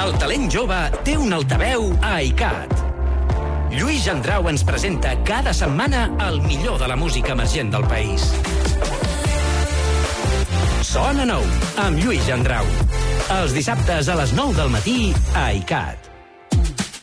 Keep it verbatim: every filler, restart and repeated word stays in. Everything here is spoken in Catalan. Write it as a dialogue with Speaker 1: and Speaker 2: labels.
Speaker 1: El talent jove té un altaveu a iCat. Lluís Gendrau ens presenta cada setmana el millor de la música emergent del país. Sona nou, amb Lluís Gendrau. Els dissabtes a les nou del matí a iCat.